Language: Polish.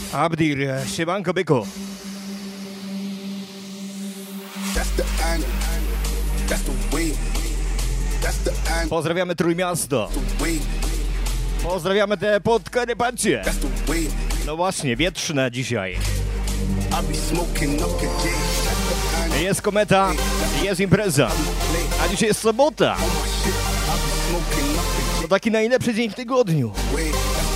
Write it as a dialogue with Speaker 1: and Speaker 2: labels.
Speaker 1: Abdir, siemanko byku. Pozdrawiamy Trójmiasto. Pozdrawiamy te Podkarpacie. No właśnie, wietrzne dzisiaj. Jest kometa, jest impreza. A dzisiaj jest sobota. To taki najlepszy dzień w tygodniu.